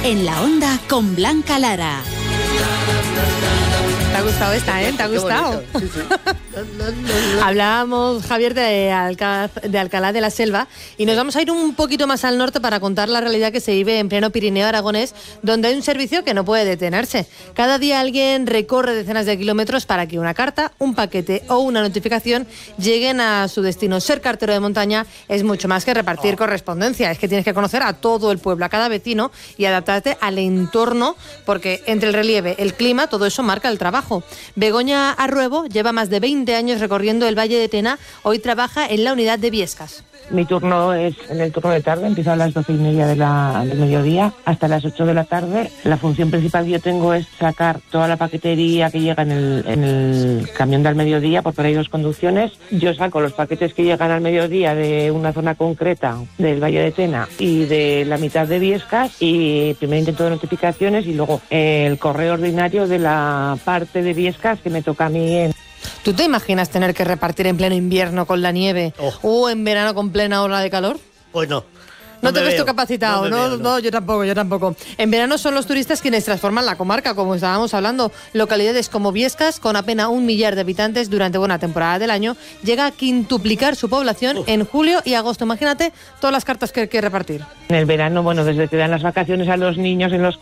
En la Onda con Blanca Lara. Te ha gustado esta, ¿eh? ¿Te ha gustado? Sí, sí. Hablábamos, Javier, de Alcalá de la Selva y nos vamos a ir un poquito más al norte para contar la realidad que se vive en pleno Pirineo aragonés, donde hay un servicio que no puede detenerse. Cada día alguien recorre decenas de kilómetros para que una carta, un paquete o una notificación lleguen a su destino. Ser cartero de montaña es mucho más que repartir correspondencia. Es que tienes que conocer a todo el pueblo, a cada vecino y adaptarte al entorno, porque entre el relieve, el clima, todo eso marca el trabajo. Begoña Arruebo lleva más de 20 años recorriendo el Valle de Tena. Hoy trabaja en la unidad de Biescas. Mi turno es en el turno de tarde, empiezo a las 12:30 del mediodía hasta las 8 de la tarde. La función principal que yo tengo es sacar toda la paquetería que llega en el camión del mediodía, porque hay dos conducciones. Yo saco los paquetes que llegan al mediodía de una zona concreta del Valle de Tena y de la mitad de Biescas, y primero intento de notificaciones y luego el correo ordinario de la parte de Biescas que me toca a mí. ¿Tú te imaginas tener que repartir en pleno invierno con la nieve o en verano con plena ola de calor? Pues no. No te ves tú capacitado, no, yo tampoco. En verano son los turistas quienes transforman la comarca, como estábamos hablando. Localidades como Biescas, con apenas 1 millar de habitantes durante buena temporada del año, llega a quintuplicar su población en julio y agosto. Imagínate todas las cartas que hay que repartir. En el verano, bueno, desde que dan las vacaciones a los niños en los